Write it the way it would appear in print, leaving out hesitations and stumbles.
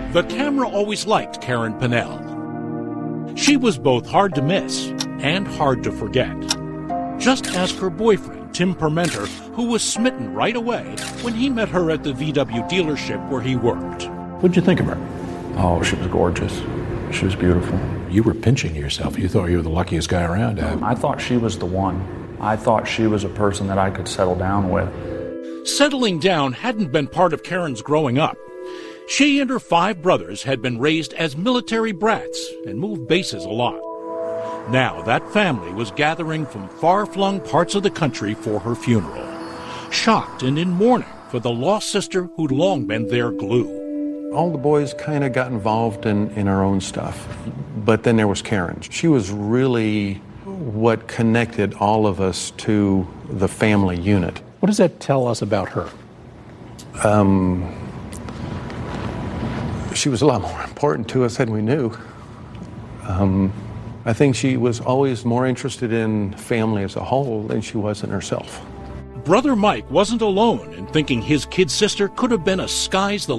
The camera always liked Karen Pennell. She was both hard to miss and hard to forget. Just ask her boyfriend, Tim Permenter, who was smitten right away when he met her at the VW dealership where he worked. What'd you think of her? Oh, she was gorgeous. She was beautiful. You were pinching yourself. You thought you were the luckiest guy around. I thought she was the one. I thought she was a person that I could settle down with. Settling down hadn't been part of Karen's growing up. She and her 5 brothers had been raised as military brats and moved bases a lot. Now that family was gathering from far-flung parts of the country for her funeral, shocked and in mourning for the lost sister who'd long been their glue. All the boys kind of got involved in our own stuff, but then there was Karen. She was really what connected all of us to the family unit. What does that tell us about her? She was a lot more important to us than we knew. I think she was always more interested in family as a whole than she was in herself. Brother Mike wasn't alone in thinking his kid sister could have been a sky's the